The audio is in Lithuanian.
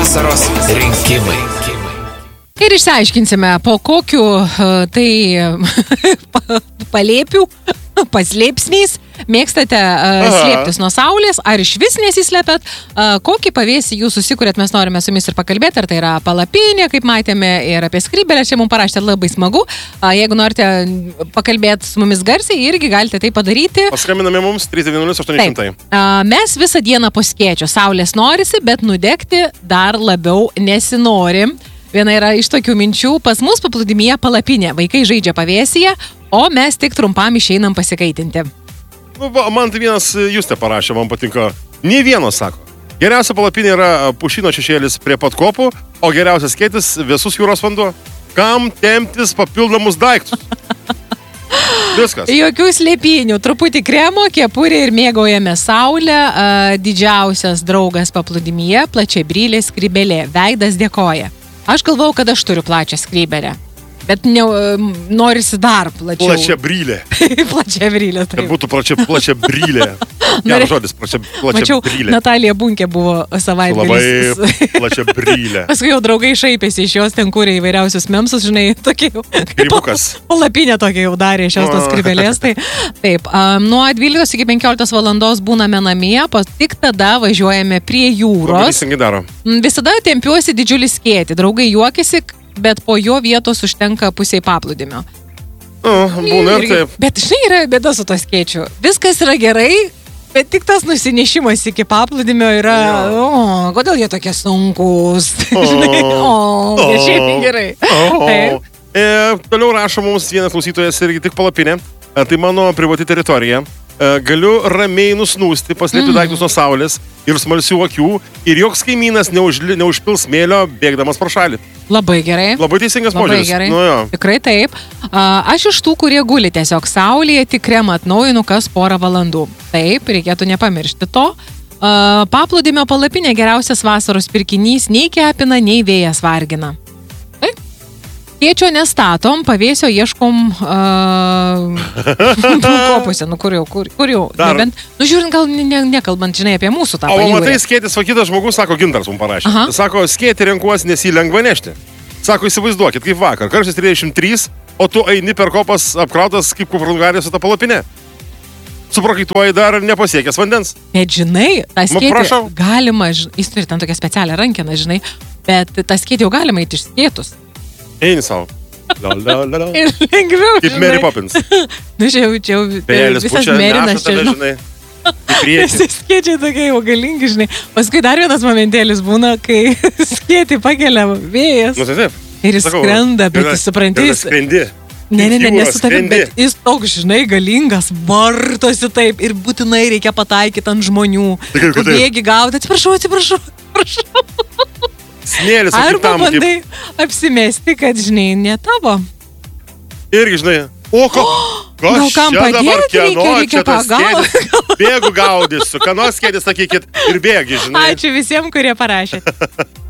Vasaros rinkimai. Ir išsiaiškinsime, po kokiu tai palėpių, paslėpsniais mėgstate slėptis nuo saulės, ar iš vis nesislepiat, kokį pavėsį jūs susikūrėt, mes norime su jumis ir pakalbėti, ar tai yra palapinė, kaip matėme, ir apie skrybėlę, čia mums parašėte labai smagu. Jeigu norite pakalbėti su mumis garsiai, irgi galite tai padaryti. Paskambiname mums 390-800. Mes visą dieną po skėčio, saulės norisi, bet nudegti dar labiau nesinori. Viena yra iš tokių minčių, pas mus paplūdimyje palapinė, vaikai žaidžia pavėsyje, o mes tik trumpam išeinam pasikaitinti. Man tai vienas Justė parašė, man patinka, nei vieno sako. Geriausia palapinė yra pušino šešėlis prie pat kopų, o geriausias skėtis vėsus jūros vanduo. Kam temptis papildomus daiktus? Viskas. Jokių slėpinių, truputį kremo, kepurė ir mėgaujame saulę. Didžiausias draugas paplūdimyje, plačiabrylė skrybėlė, veidas dėkoja. Aš galvau, kad aš turiu plačią skrybėlę, bet norisi dar plačiau. Plačiabrylė. Plačiabrylė, taip. Kad būtų plačiabrylė. Geras žodis, plačiabrylė. Mačiau, Natalija Bunkė buvo savaitgalis. Labai plačiabrylė. Paskui jau draugai šaipėsi iš jos, ten kūrė įvairiausius memsus, žinai, tokie jau. Grybukas. Palapinė tokia jau darė iš jos tos skrybėlės. Tai, taip, nuo 12 iki 15 valandos būname namie, tik tada važiuojame prie jūros. Visada tempiuosi didžiulį skėtį. Draugai juokiasi, bet po jo vietos užtenka pusiai paplūdimio. Būna ir taip. Bet žinai, yra bėda su to skėčiu. Viskas yra gerai, bet tik tas nusinešimas iki paplūdimio yra, kodėl jie tokie sunkus? Žinai, bet šiaip gerai. Toliau rašo mums vienas klausytojas irgi tik palapinė. Tai mano privati teritorija. Galiu ramiai nusnūsti, paslėpti daiktus nuo saulės ir smalsių akių ir joks kaimynas neužpils smėlio bėgdamas pro šalį. Labai gerai. Labai teisingas požiūris. Tikrai taip. Aš iš tų, kurie guli tiesiog saulėje, tik kremą atnaujinu kas porą valandų. Taip, reikėtų nepamiršti to. Paplūdimio palapinė geriausias vasaros pirkinys, nei kepina, nei vėjas vargina. Taip. Skėčio nestatom, pavėsio ieškom kopose, kur jau. Nebent, žiūrint, gal nekalbant, žinai, apie mūsų tą pajūrį. O matai, skėtis, va kitas žmogus, sako, Gintaras mums parašė. Sako, skėtį renkuosi, nes jį lengva nešti. Sako, įsivaizduokit, kaip vakar, karštis 33, o tu eini per kopas apkrautas kaip kupranugariai su ta palapinė. Suprakaituoji dar nepasiekęs vandens. Bet žinai, tą skėtį galima, jis turi ten tokią specialią rankeną, žinai, bet tą skėtį jau galima įti iš skėtus. Eini savo. Ir lengviau, kaip Mary Poppins. Nu, čia jau visas Merinas čia, žinai. Visi skėčiai tokie jau galingi, žinai. Paskui dar vienas momentėlis būna, kai skėtį pakelia vėjas. Nu, taip. Ir jis skrenda, bet jis suprantys. Ne, nesutavim, bet jis toks, žinai, galingas, vartosi taip ir būtinai reikia pataikyti ant žmonių. Tu bėgi gauti, atsiprašau. Smėlis, arba bandai apsimesti, kad, žinai, ne tavo. Irgi, žinai, gal kam padėti reikia pagauti. Bėgu gaudysiu, ką nors skėtis, sakykit, ir bėgi, žinai. Ačiū visiems, kurie parašėte.